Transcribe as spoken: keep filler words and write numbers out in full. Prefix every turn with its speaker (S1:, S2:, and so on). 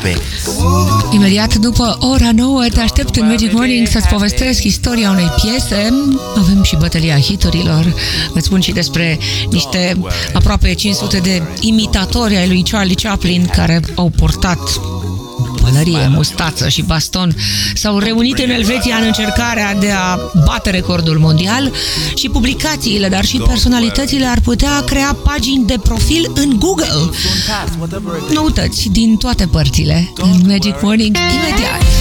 S1: pe...
S2: Imediat după ora nouă te aștept în Magic Morning să-ți povestesc istoria unei piese. Avem și bătălia hiturilor. Îți spun și despre niște aproape cinci sute de imitatori ai lui Charlie Chaplin care au portat pălărie, mustață și baston. S-au reunit în Elveția în încercarea de a bate recordul mondial și publicațiile, dar și personalitățile ar putea crea pagini de profil în Google. Noutăți din toate părțile în Magic Morning imediat.